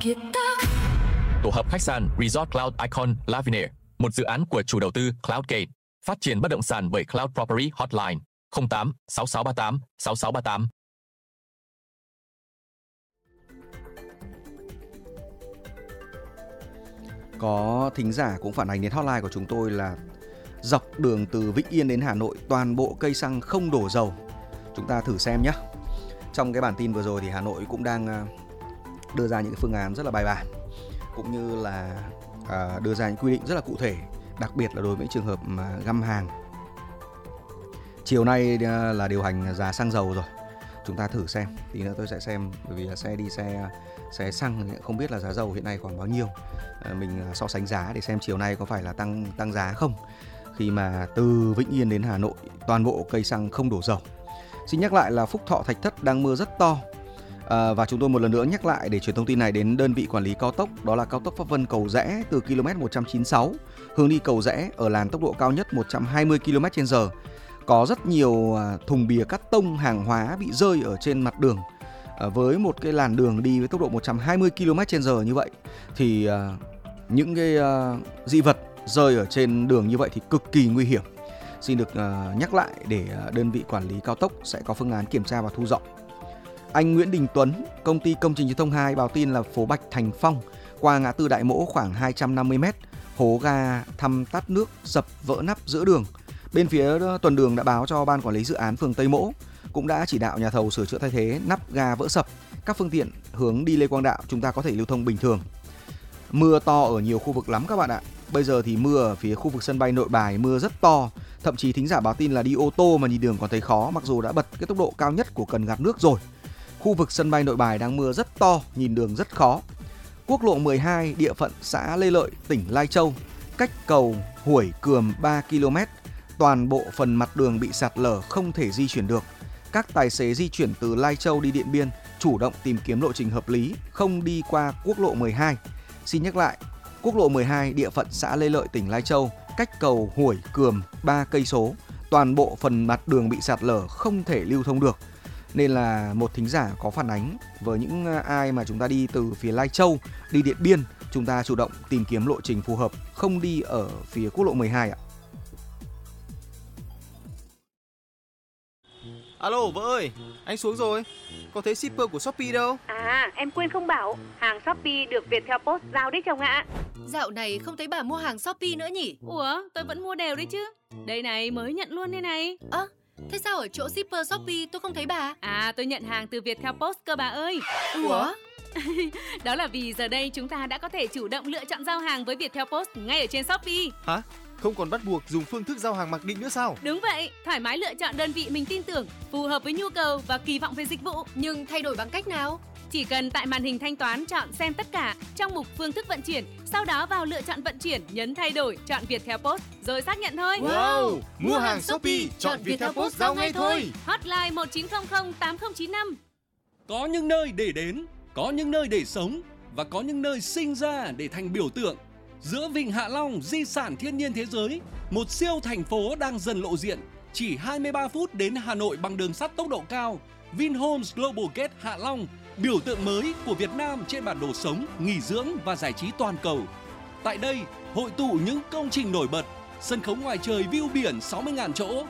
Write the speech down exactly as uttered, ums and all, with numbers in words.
Tổ hợp khách sạn Resort Cloud Icon Lavinia, một dự án của chủ đầu tư Cloudgate, phát triển bất động sản bởi Cloud Property Hotline không tám sáu sáu ba tám sáu sáu ba tám. Có thính giả cũng phản ánh đến hotline của chúng tôi là dọc đường từ Vĩnh Yên đến Hà Nội toàn bộ cây xăng không đổ dầu. Chúng ta thử xem nhé. Trong cái bản tin vừa rồi thì Hà Nội cũng đang đưa ra những phương án rất là bài bản, cũng như là đưa ra những quy định rất là cụ thể, đặc biệt là đối với trường hợp mà găm hàng. Chiều nay là điều hành giá xăng dầu rồi. Chúng ta thử xem, tí nữa tôi sẽ xem, bởi vì là xe đi xe xe xăng không biết là giá dầu hiện nay khoảng bao nhiêu. À, mình so sánh giá để xem chiều nay có phải là tăng tăng giá không. Khi mà từ Vĩnh Yên đến Hà Nội toàn bộ cây xăng không đổ dầu. Xin nhắc lại là Phúc Thọ Thạch Thất đang mưa rất to. À, và chúng tôi một lần nữa nhắc lại để truyền thông tin này đến đơn vị quản lý cao tốc, đó là cao tốc Pháp Vân Cầu Giẽ từ km một trăm chín mươi sáu hướng đi Cầu Giẽ ở làn tốc độ cao nhất một trăm hai mươi ki lô mét trên giờ. Có rất nhiều thùng bìa cắt tông hàng hóa bị rơi ở trên mặt đường. À, với một cái làn đường đi với tốc độ một trăm hai mươi ki lô mét trên giờ như vậy thì à, những cái à, dị vật rơi ở trên đường như vậy thì cực kỳ nguy hiểm. Xin được à, nhắc lại để à, đơn vị quản lý cao tốc sẽ có phương án kiểm tra và thu dọn. Anh Nguyễn Đình Tuấn, công ty công trình truyền thông hai báo tin là phố Bạch Thành Phong qua ngã tư Đại Mỗ khoảng hai trăm năm mươi mét, hố ga thăm tắt nước sập vỡ nắp giữa đường. Bên phía tuần đường đã báo cho ban quản lý dự án phường Tây Mỗ cũng đã chỉ đạo nhà thầu sửa chữa thay thế nắp ga vỡ sập. Các phương tiện hướng đi Lê Quang Đạo chúng ta có thể lưu thông bình thường. Mưa to ở nhiều khu vực lắm các bạn ạ. Bây giờ thì mưa ở phía khu vực sân bay Nội Bài mưa rất to. Thậm chí thính giả báo tin là đi ô tô mà nhìn đường còn thấy khó, mặc dù đã bật cái tốc độ cao nhất của cần gạt nước rồi. Khu vực sân bay Nội Bài đang mưa rất to, nhìn đường rất khó. Quốc lộ mười hai địa phận xã Lê Lợi, tỉnh Lai Châu, cách cầu Huổi Cườm ba ki lô mét. Toàn bộ phần mặt đường bị sạt lở không thể di chuyển được. Các tài xế di chuyển từ Lai Châu đi Điện Biên chủ động tìm kiếm lộ trình hợp lý, không đi qua quốc lộ mười hai. Xin nhắc lại, quốc lộ mười hai địa phận xã Lê Lợi, tỉnh Lai Châu, cách cầu Huổi Cườm ba cây số. Toàn bộ phần mặt đường bị sạt lở không thể lưu thông được. Nên là một thính giả có phản ánh với những ai mà chúng ta đi từ phía Lai Châu đi Điện Biên, chúng ta chủ động tìm kiếm lộ trình phù hợp, không đi ở phía quốc lộ mười hai ạ. Alo vợ ơi, anh xuống rồi. Có thấy shipper của Shopee đâu? À, em quên không bảo, hàng Shopee được Viettel Post giao đấy chồng ạ. Dạo này không thấy bà mua hàng Shopee nữa nhỉ? Ủa, tôi vẫn mua đều đấy chứ. Đây này, mới nhận luôn đây này. Ơ, à, thế sao ở chỗ shipper Shopee tôi không thấy bà? À, tôi nhận hàng từ Viettel Post cơ bà ơi. Ủa? Đó là vì giờ đây chúng ta đã có thể chủ động lựa chọn giao hàng với Viettel Post ngay ở trên Shopee. Hả? Không còn bắt buộc dùng phương thức giao hàng mặc định nữa sao? Đúng vậy, thoải mái lựa chọn đơn vị mình tin tưởng, phù hợp với nhu cầu và kỳ vọng về dịch vụ. Nhưng thay đổi bằng cách nào? Chỉ cần tại màn hình thanh toán chọn xem tất cả trong mục phương thức vận chuyển, sau đó vào lựa chọn vận chuyển, nhấn thay đổi, chọn Viettel Post rồi xác nhận thôi. Wow, mua hàng Shopee, chọn Viettel Post giao ngay thôi. Hotline một chín không không tám không chín năm. Có những nơi để đến, có những nơi để sống và có những nơi sinh ra để thành biểu tượng. Giữa Vịnh Hạ Long, di sản thiên nhiên thế giới, một siêu thành phố đang dần lộ diện. Chỉ hai mươi ba phút đến Hà Nội bằng đường sắt tốc độ cao. Vinhomes Global Gate Hạ Long, biểu tượng mới của Việt Nam trên bản đồ sống, nghỉ dưỡng và giải trí toàn cầu. Tại đây, hội tụ những công trình nổi bật, sân khấu ngoài trời view biển sáu mươi nghìn chỗ,